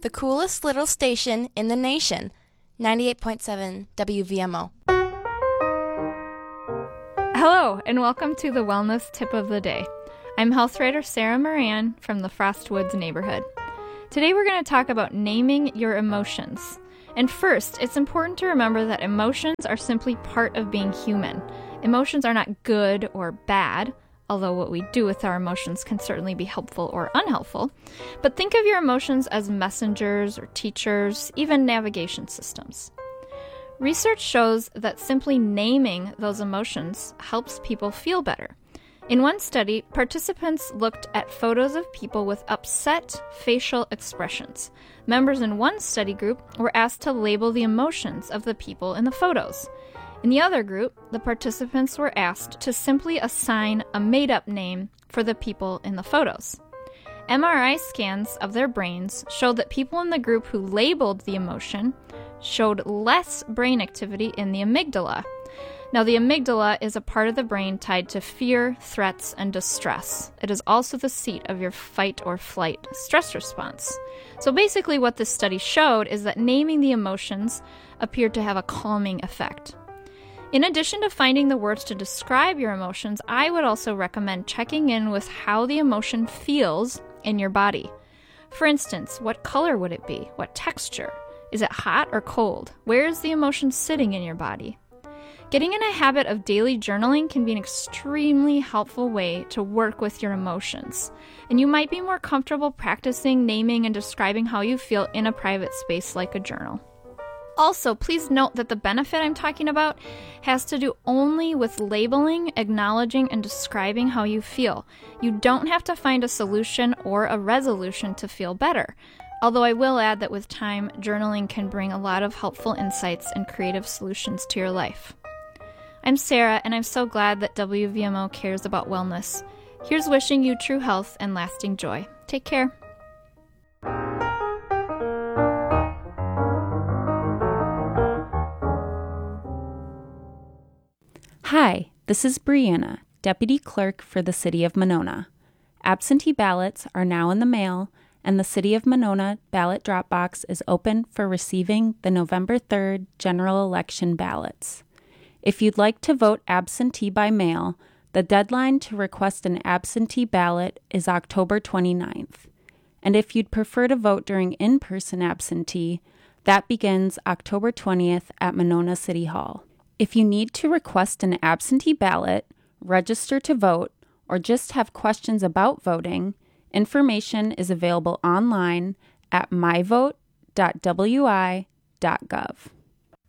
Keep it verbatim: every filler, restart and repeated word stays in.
the coolest little station in the nation, ninety-eight point seven W V M O. Hello, and welcome to the Wellness Tip of the Day. I'm health writer Sarah Moran from the Frostwoods neighborhood. Today we're going to talk about naming your emotions. And first, it's important to remember that emotions are simply part of being human. Emotions are not good or bad, although what we do with our emotions can certainly be helpful or unhelpful. But think of your emotions as messengers or teachers, even navigation systems. Research shows that simply naming those emotions helps people feel better. In one study, participants looked at photos of people with upset facial expressions. Members in one study group were asked to label the emotions of the people in the photos. In the other group, the participants were asked to simply assign a made-up name for the people in the photos. M R I scans of their brains showed that people in the group who labeled the emotion showed less brain activity in the amygdala. Now, the amygdala is a part of the brain tied to fear, threats, and distress. It is also the seat of your fight or flight stress response. So basically what this study showed is that naming the emotions appeared to have a calming effect. In addition to finding the words to describe your emotions, I would also recommend checking in with how the emotion feels in your body. For instance, what color would it be? What texture? Is it hot or cold? Where is the emotion sitting in your body? Getting in a habit of daily journaling can be an extremely helpful way to work with your emotions, and you might be more comfortable practicing naming and describing how you feel in a private space like a journal. Also, please note that the benefit I'm talking about has to do only with labeling, acknowledging, and describing how you feel. You don't have to find a solution or a resolution to feel better. Although I will add that with time, journaling can bring a lot of helpful insights and creative solutions to your life. I'm Sarah, and I'm so glad that W V M O cares about wellness. Here's wishing you true health and lasting joy. Take care. Hi, this is Brianna, Deputy Clerk for the City of Monona. Absentee ballots are now in the mail, and the City of Monona ballot drop box is open for receiving the November third general election ballots. If you'd like to vote absentee by mail, the deadline to request an absentee ballot is October twenty-ninth. And if you'd prefer to vote during in-person absentee, that begins October twentieth at Monona City Hall. If you need to request an absentee ballot, register to vote, or just have questions about voting, information is available online at my vote dot w i dot gov.